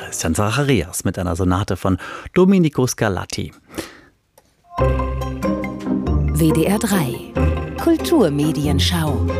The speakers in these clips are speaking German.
Christian Zacharias mit einer Sonate von Domenico Scarlatti. WDR 3 Kulturmedienschau.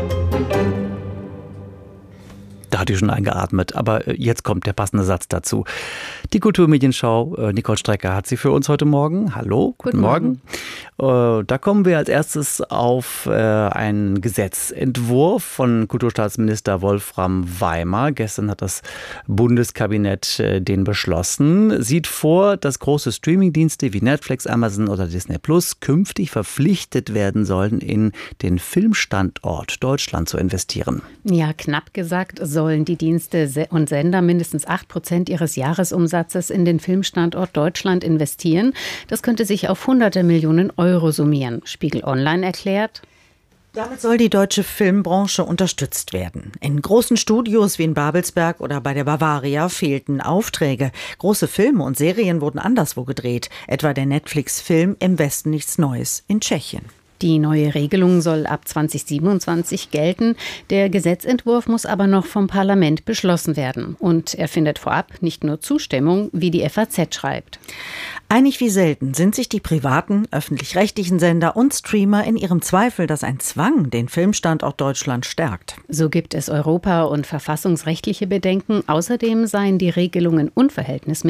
Da hatte ich schon eingeatmet, aber jetzt kommt der passende Satz dazu. Die Kulturmedienschau, Nicole Strecker hat sie für uns heute Morgen. Hallo, guten Morgen. Da kommen wir als erstes auf einen Gesetzentwurf von Kulturstaatsminister Wolfram Weimar. Gestern hat das Bundeskabinett den beschlossen. Sieht vor, dass große Streamingdienste wie Netflix, Amazon oder Disney Plus künftig verpflichtet werden sollen, in den Filmstandort Deutschland zu investieren. Ja, knapp gesagt sollen die Dienste und Sender mindestens 8% ihres Jahresumsatzes in den Filmstandort Deutschland investieren. Das könnte sich auf hunderte Millionen Euro summieren. Spiegel Online erklärt: Damit soll die deutsche Filmbranche unterstützt werden. In großen Studios wie in Babelsberg oder bei der Bavaria fehlten Aufträge. Große Filme und Serien wurden anderswo gedreht, etwa der Netflix-Film Im Westen nichts Neues in Tschechien. Die neue Regelung soll ab 2027 gelten. Der Gesetzentwurf muss aber noch vom Parlament beschlossen werden. Und er findet vorab nicht nur Zustimmung, wie die FAZ schreibt. Einig wie selten sind sich die privaten, öffentlich-rechtlichen Sender und Streamer in ihrem Zweifel, dass ein Zwang den Filmstandort Deutschland stärkt. So gibt es europa- und verfassungsrechtliche Bedenken. Außerdem seien die Regelungen unverhältnismäßig